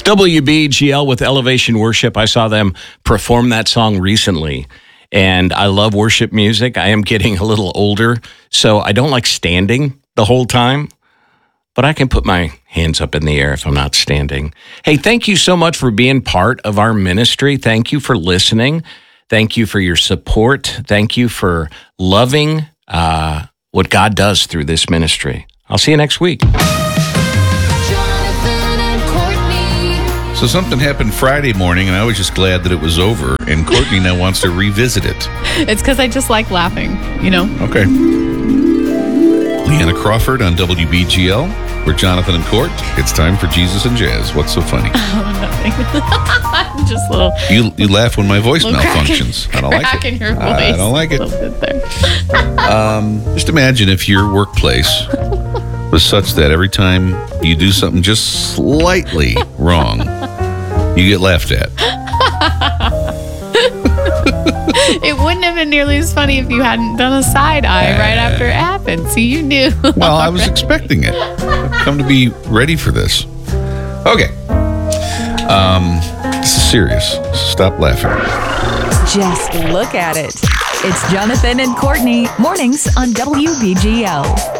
It's WBGL with Elevation Worship. I saw them perform that song recently, and I love worship music. I am getting a little older, so I don't like standing the whole time, but I can put my hands up in the air if I'm not standing. Hey, thank you so much for being part of our ministry. Thank you for listening. Thank you for your support. Thank you for loving what God does through this ministry. I'll see you next week. So something happened Friday morning, and I was just glad that it was over, and Courtney now wants to revisit it. It's because I just like laughing, you know? Okay. Leanna Crawford on WBGL. We're Jonathan and Court. It's time for Jesus and Jazz. What's so funny? Oh, nothing. Just a little... You laugh when my voice malfunctions. I don't like crack it. in your voice. I don't like it. A little bit there. Just imagine if your workplace was such that every time you do something just slightly wrong, you get laughed at. It wouldn't have been nearly as funny if you hadn't done a side eye right after it happened. So you knew. Well, I was expecting it. I've come to be ready for this. Okay. This is serious. Stop laughing. Just look at it. It's Jonathan and Courtney, mornings on WBGL.